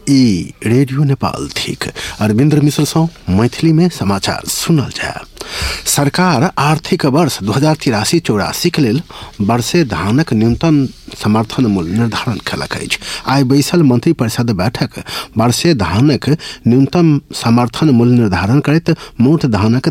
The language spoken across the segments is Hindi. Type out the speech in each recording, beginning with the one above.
ई रेडियो नेपाल थिक अरविंद्र मिश्र सौ मैथिली में समाचार सुनल जाए। सरकार आर्थिक वर्ष 2083-84 के लेल वर्षे धानक न्यूनतम समर्थन मूल्य निर्धारण कयलक अछि। आइ बैसल मंत्री परिषद बैठक वर्षे धानक न्यूनतम समर्थन मूल्य निर्धारण करैत मोट धानक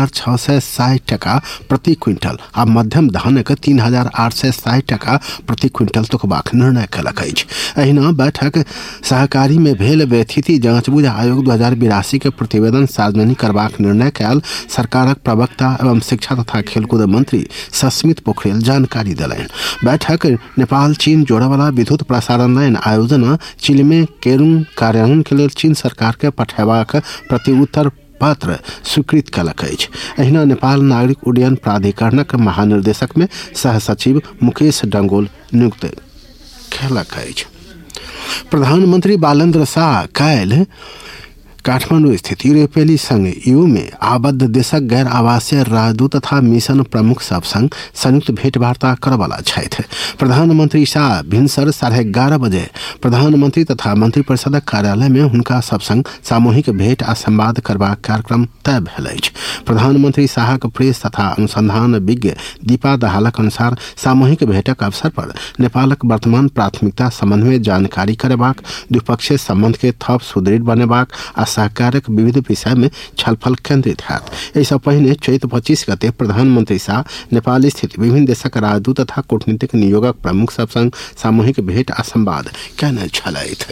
3,660 टका प्रति क्विंटल आ मध्यम धानक 3,860 टका प्रति क्विंटल तोकबाक निर्णय कयलक अछि। एहिना बैठक सहकारी में भेल व्यथिति जांचबूझ आयोग 2082 के प्रतिवेदन सार्वजनिक करबाक निर्णय कयल सरकारक प्रवक्ता एवं शिक्षा तथा खेलकूद मंत्री सस्मित पोखरेल जानकारी दिलनि। बैठक नेपाल चीन जोड़वाला विद्युत प्रसारण लाइन आयोजना चिलमे केरुंग कार्यान्वयन के लेल चीन सरकार के पठेबाक प्रति उत्तर पत्र स्वीकृत कयलक अछि। एहिना नेपाल नागरिक उड्डयन प्राधिकरणक महानिर्देशक में सह सचिव मुकेश डंगोल नियुक्त कयलक अछि। प्रधानमंत्री बालेन्द्र शाह काल्हि काठमांडू स्थित यूरोपीय संघ EU में आबद्ध देशक गैर आवासीय राजदूत तथा मिशन प्रमुख सब संग संयुक्त भेंटवार्ता करवाला छथि। प्रधानमंत्री शाह भिनसर 11:30 बजे प्रधानमंत्री तथा मंत्रिपरिषदक कार्यालय में हुनका सब संग सामूहिक भेंट आ संवाद करबाक कार्यक्रम तय भेल अछि। प्रधानमंत्री शाहक प्रेस तथा अनुसंधान विज्ञ दीपा दहालक अनुसार सामूहिक भेंटक अवसर पर नेपालक वर्तमान प्राथमिकता संबंध में जानकारी करेबाक, द्विपक्षीय संबंध के थप सुदृढ़ बनेबाक आ सहकारक विविध विषय में छलफल केंद्रित हैत। एहिसँ पहिने चैत 25 गते प्रधानमंत्री शाह नेपाल स्थित विभिन्न देशक राजदूत तथा कूटनीतिक नियोगक प्रमुख सब संग सामूहिक भेंट आ संवाद कयने छलथि।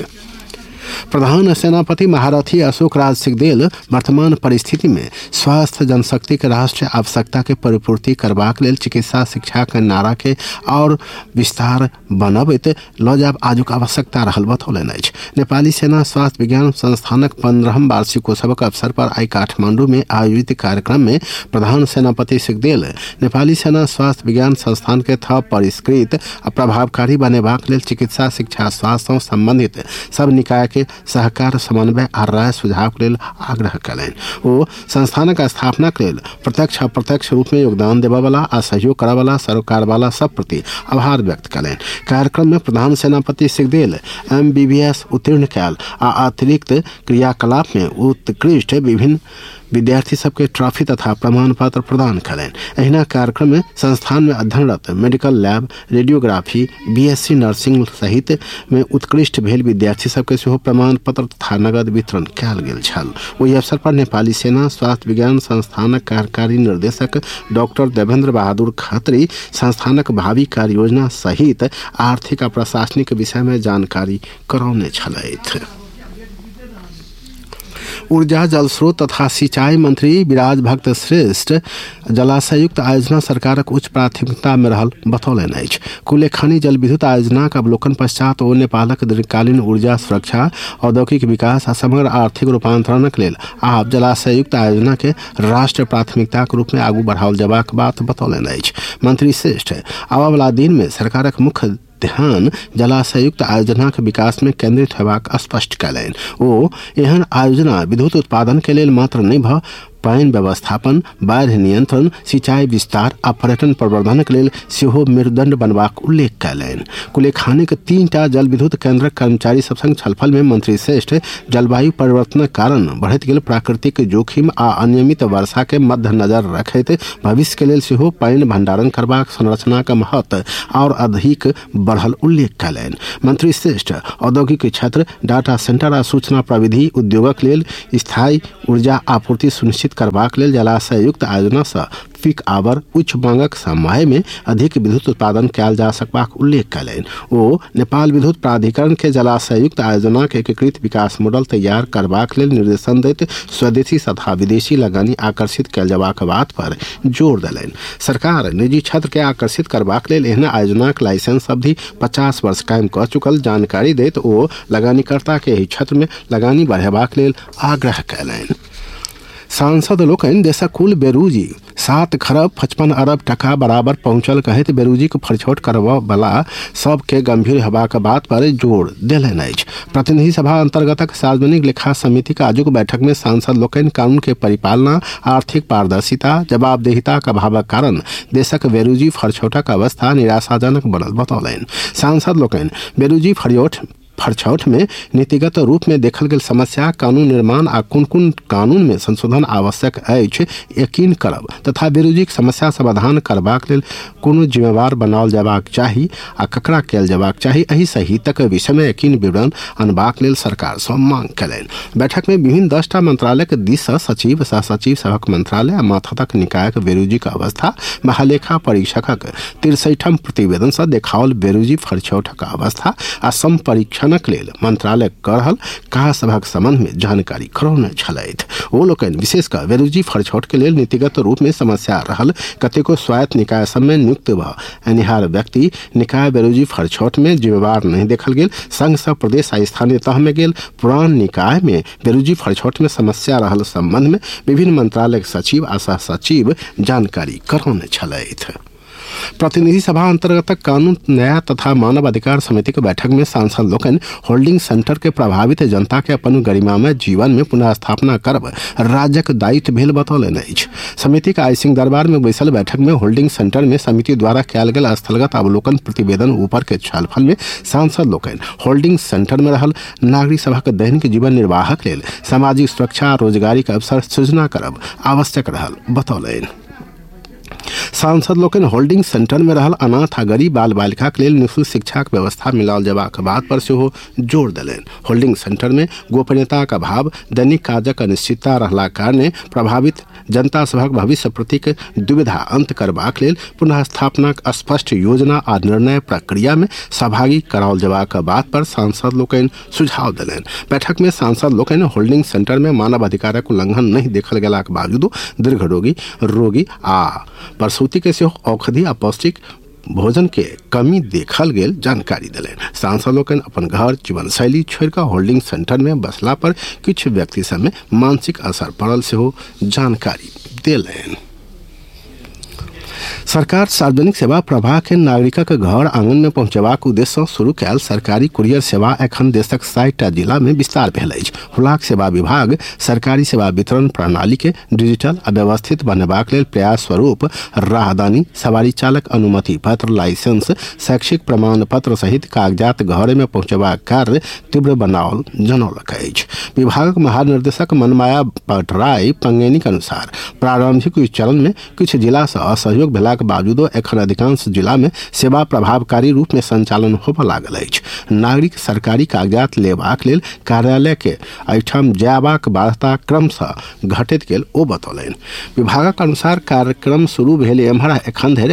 प्रधान सेनापति महारथी अशोक राज सिंहदेल वर्तमान परिस्थिति में स्वास्थ्य जनशक्ति के राष्ट्रीय आवश्यकता के परिपूर्ति करबाक लेल चिकित्सा शिक्षा के नारा के और विस्तार बनबैत ल जाब आजुक आवश्यकता रहल बतौलनि अछि। नेपाली सेना स्वास्थ्य विज्ञान संस्थानक 15वीं वार्षिकोत्सवक अवसर पर आई काठमांडू में आयोजित कार्यक्रम में प्रधान सेनापति सिंहदेल नेपाली सेना स्वास्थ्य विज्ञान संस्थान के थप परिष्कृत आ प्रभावकारी बनेबाक लेल चिकित्सा शिक्षा स्वास्थ्य से संबंधित सब निकाय के सहकार समन्वय आ राय सुझाव के लेल आग्रह कयलनि। ओ संस्थानक स्थापना के लेल प्रत्यक्ष अप्रत्यक्ष रूप में योगदान देबयवला आ सहयोग करयवला सरकार वाला सब प्रति आभार व्यक्त कयलनि। कार्यक्रम में प्रधान सेनापति सिंहदेल MBBS उत्तीर्ण कयल आ अतिरिक्त क्रियाकलाप में उत्कृष्ट विभिन्न विद्यार्थी सबके ट्रॉफी तथा प्रमाण पत्र प्रदान करें। एहिना कार्यक्रम में संस्थान में अध्ययनरत medical lab, radiography, BSc nursing सहित में उत्कृष्ट भेल विद्यार्थी सबके सेहो प्रमाण पत्र तथा नगद वितरण कयल गेल छल। ओहि अवसर पर नेपाली सेना स्वास्थ्य विज्ञान संस्थानक कार्यकारी निर्देशक डॉक्टर देवेंद्र बहादुर खत्री संस्थानक भावी कार्य योजना सहित आर्थिक आ प्रशासनिक विषय में जानकारी करौने छलथि। ऊर्जा जल स्रोत तथा सिंचाई मंत्री विराज भक्त श्रेष्ठ जलाशयुक्त आयोजना सरकारक उच्च प्राथमिकता में रहल बतौलनि अछि। कुलेखानी जल विद्युत आयोजनाक अवलोकन पश्चात ओ नेपालक दीर्घकालीन ऊर्जा सुरक्षा, औद्योगिक विकास आ समग्र आर्थिक रूपांतरणक लेल आब जलाशयुक्त आयोजना के राष्ट्रीय प्राथमिकताक रूप में आगू बढ़ाओल जयबाक बात बतौलनि अछि। मंत्री श्रेष्ठ आबय वाला दिन में सरकारक मुख्य ध्यान जलाशयुक्त आयोजना के विकास में केंद्रित होबाक स्पष्ट कयलनि। ओ एहन आयोजना विद्युत उत्पादन के लेल मात्र नहीं भ पानि व्यवस्थापन, बाढ़ नियंत्रण, सिंचाई विस्तार आ पर्यटन प्रवर्धन के लेल सेहो मेरुदंड बनबाक उल्लेख कयलनि। कुलेखानीक 3टा जल विद्युत केंद्रक कर्मचारी सब संग छलफल में मंत्री श्रेष्ठ जलवायु परिवर्तनक कारण बढ़ैत गेल प्राकृतिक जोखिम आ अनियमित वर्षा के मद्देनजर रखैत भविष्य के लेल सेहो पानि भंडारण करबाक संरचना के महत्व और अधिक बढ़ल उल्लेख कयलनि। मंत्री श्रेष्ठ औद्योगिक क्षेत्र, डाटा सेंटर आ सूचना प्रविधि उद्योगक लेल स्थायी ऊर्जा आपूर्ति सुनिश्चित करबाक लेल जलाशयुक्त आयोजना से पीक आवर उच्च मांगक समय में अधिक विद्युत उत्पादन कयल जा सकबाक उल्लेख कयलनि। ओ नेपाल विद्युत प्राधिकरण के जलाशयुक्त आयोजना के एकीकृत विकास मॉडल तैयार करबाक लेल निर्देशन दैत स्वदेशी तथा विदेशी लगानी आकर्षित कयल जयबाक बात पर जोर देलनि। सरकार निजी क्षेत्र के आकर्षित करबाक लेल एहन आयोजनाक लाइसेंस अवधि 50 वर्ष कायम कऽ चुकल जानकारी दैत ओ लगानीकर्ता के एहि क्षेत्र में लगानी बढ़ेबाक लेल आग्रह कयलनि। सांसद लोकनि देशक कुल बेरोजी 7 खरब 55 अरब टका बराबर पहुंचल कहैत बेरोजी के फरछौट करबा वाला सबके गंभीर हेबाक बात पर जोर देलनि अछि। प्रतिनिधि सभा अंतर्गतक सार्वजनिक लेखा समिति के आजुक बैठक में सांसद लोकनि कानून के परिपालना, आर्थिक पारदर्शिता, जवाबदेहिता के अभावक कारण देशक बेरोजी फरछौटक अवस्था निराशाजनक बनल बतौलनि। सांसद लोकनि बेरोजी फरछौट फरछौट में नीतिगत रूप में देखल गेल समस्या, कानून निर्माण आ कोन कानून में संशोधन आवश्यक अछि यकीन करब तथा बेरोजगारीक समस्या समाधान करबाक लेल कोनो जिम्मेवार बनाओल जयबाक चाही आ ककरा कयल जयबाक चाही, एहि सहितक विषय में यकीन विवरण अनबाक लेल सरकार सँ मांग कयलनि। बैठक में विभिन्न 10टा मंत्रालयक दिस सँ सचिव, सह सचिव सभक मंत्रालय आ माथातक निकायक बेरोजगारीक अवस्था, महालेखा परीक्षकक 63म प्रतिवेदन सँ देखाओल बेरोजगारी फरछौटक अवस्था आ संपरीक्षणक लेल मंत्रालय कऽ रहल काज सभक संबंध में जानकारी करौने छलथि। ओ लोकनि विशेष कऽ बेरोजगारी फरछौट के लेल नीतिगत रूप में समस्या रहल कतेको स्वायत्त निकाय सब में नियुक्त भ एनिहार व्यक्ति निकाय बेरोजगारी फरछौट में जिम्मेवार नहीं देखल गेल। संघ सँ प्रदेश आ स्थानीय तह में गेल पुरान निकाय में बेरोजगारी फरछौट में समस्या रहल संबंध में विभिन्न मंत्रालय सचिव आ सह सचिव जानकारी करौने छलथि। प्रतिनिधि सभा अंतर्गत कानून न्याय तथा मानव अधिकार समिति के बैठक में सांसद लोकनि होल्डिंग सेंटर के प्रभावित जनता के अपन गरिमामय जीवन में पुनः स्थापना करब राज्यक दायित्व भेल बतौलनि अछि। समिति के आई सिंह दरबार में बैसल बैठक में होल्डिंग सेंटर में समिति द्वारा कयल गेल स्थलगत अवलोकन प्रतिवेदन ऊपर के छलफल में सांसद लोकनि होल्डिंग सेंटर में रहल नागरिक सभक दैनिक जीवन निर्वाहक लेल सामाजिक सुरक्षा रोजगारी के अवसर सृजना करब आवश्यक रहल बतौलनि। सांसद लोकनि होल्डिंग सेंटर में रहल अनाथ आ गरीब बाल बालिका के लेल निःशुल्क शिक्षा के व्यवस्था मिलाओल जयबाक बात पर सेहो जोर देलनि। होल्डिंग सेंटर में गोपनीयताक अभाव, दैनिक काजक अनिश्चितता रहला कारणे प्रभावित जनता सभक भविष्य प्रतिक दुविधा अंत करबाक लेल पुनः स्थापनाक स्पष्ट योजना आ निर्णय प्रक्रिया में सहभागी कराओल जयबाक बात पर सांसद लोकनि सुझाव देलनि। बैठक में सांसद लोकनि होल्डिंग सेंटर में मानव अधिकारक उल्लंघन नहीं देखल गेलाक बावजूदो दीर्घ रोगी आ प्रसूति के सेहो औषधि आ पौष्टिक भोजन के कमी देखल गेल जानकारी दिलनि। सांसद लोकनि अपन घर जीवन शैली छोड़ कऽ होल्डिंग सेंटर में बसला पर किछु व्यक्ति सब में मानसिक असर पड़ल सेहो जानकारी देलनि। सरकार सार्वजनिक सेवा प्रवाह के नागरिकक घर आंगन में पहुंचेबाक उद्देश्य सँ शुरू कयल सरकारी कुरियर सेवा एखन देशक 60टा जिला में विस्तार भेल अछि। हुलाक सेवा विभाग सरकारी सेवा वितरण प्रणाली के डिजिटल आ व्यवस्थित बनेबाक लेल प्रयास स्वरूप राहदानी, सवारी चालक अनुमति पत्र, लाइसेंस, शैक्षिक प्रमाण पत्र सहित कागजात घर में पहुंचेबाक कार्य तीव्र बनाओल जनौलक अछि। विभागक महानिर्देशक मनमाया भट्टराय पंगेनी के अनुसार प्रारंभिक चरण में किछु जिला सँ असहयोग भेलाक बावजूदो एखन अधिकांश जिला में सेवा प्रभावकारी रूप में संचालन होबय लागल अछि। नागरिक सरकारी कागजात लेबाक लेल कार्यालय के एहिठाम जयबाक वास्ता क्रम सँ घटैत गेल ओ बतौलनि। विभागक अनुसार कार्यक्रम शुरू भेल एम्हर एखन धरि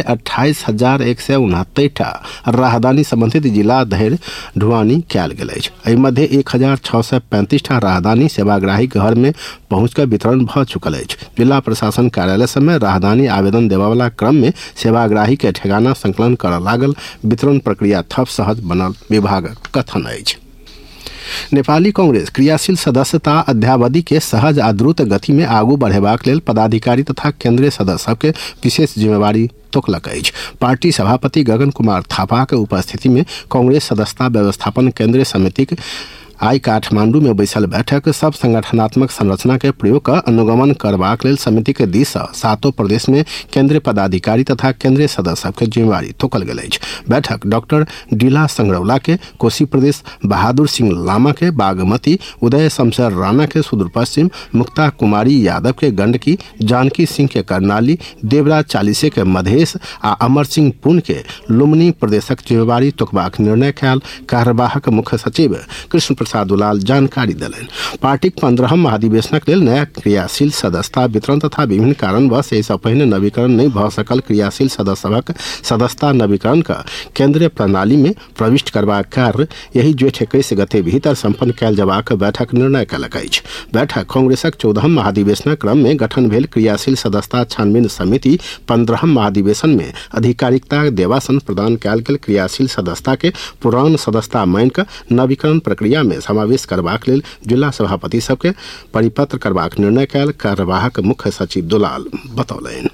28,169टा राहदानी संबंधित जिला धरि ढुआनी कयल गेल अछि। एहि मध्य 1,635टा राहदानी सेवाग्राही घर में पहुंचकर वितरण भऽ चुकल अछि। जिला प्रशासन कार्यालय सब में राहदानी आवेदन देबावला क्रम में सेवाग्राही के ठेगाना संकलन करऽ लागल। वितरण प्रक्रिया थप सहज बनल विभागक कथन अछि। नेपाली कांग्रेस क्रियाशील सदस्यता अध्यावधि के सहज आ द्रुत गति में आगू बढ़ेबाक लेल पदाधिकारी तथा केंद्रीय सदस्य सबके विशेष जिम्मेवारी तोकलक अछि। पार्टी सभापति गगन कुमार थापा के उपस्थिति में कांग्रेस सदस्यता व्यवस्थापन केंद्रीय समिति आई काठमांडू में बैसल बैठक सब संगठनात्मक संरचना के प्रयोग का अनुगमन करबाक लेल समिति के दिस सँ 7 प्रदेश में केंद्रीय पदाधिकारी तथा केंद्रीय सदस्य के जिम्मेवारी तोकल गेल अछि। बैठक डॉक्टर डीला संगरौला के कोसी प्रदेश, बहादुर सिंह लामा के बागमती, उदय शमशेर राणा के सुदूर पश्चिम, मुक्ता कुमारी यादव के गंडकी, जानकी सिंह के कर्णाली, देवराज चालीसे के मधेश आ अमर सिंह पुन के लुम्बिनी प्रदेशक जिम्मेवारी तोकबाक निर्णय कयल कार्यवाहक मुख्य सचिव कृष्ण प्रसाद दुलाल जानकारी दिलनि। पार्टी 15म महाधिवेशनक लेल नया क्रियाशील सदस्यता वितरण तथा विभिन्न कारणवश एहिसँ पहिने नवीकरण नहीं भऽ सकल क्रियाशील सदस्य सभक सदस्यता नवीकरण का केंद्रीय प्रणाली में प्रविष्ट करबाक कार्य यही जेठ 21 गते भीतर संपन्न कयल जयबाक बैठक निर्णय कयलक अछि। बैठक कांग्रेसक 14म महाधिवेशनक क्रम में गठन भेल क्रियाशील सदस्यता छानबीन समिति 15म महाधिवेशन में अधिकारिकता देवासन प्रदान कयल गेल क्रियाशील सदस्यता के पुरान सदस्यता मानि कऽ नवीकरण प्रक्रिया में समावेश करबाक लेल जिला सभापति सबके परिपत्र करबाक निर्णय कयल कार्यवाहक मुख्य सचिव दुलाल बतौलनि।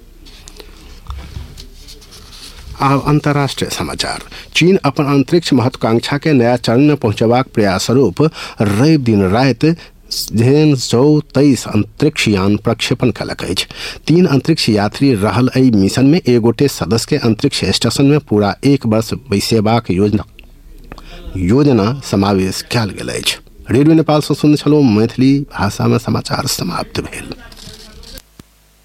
आब अंतर्राष्ट्रीय समाचार। चीन अपन अंतरिक्ष महत्वाकांक्षा के नया चरण में पहुंचबाक प्रयास स्वरूप रवि दिन राति झेनझोउ 23 अंतरिक्ष यान प्रक्षेपण कयलक अछि। 3 अंतरिक्ष यात्री रहल एहि मिशन में एक गोटे सदस्य के अंतरिक्ष स्टेशन में पूरा 1 वर्ष बैसेबाक योजना योजना समावेश कयल गेल अछि। रेडियो नेपाल सँ सुनने छलहुँ मैथिली भाषा में समाचार समाप्त भेल।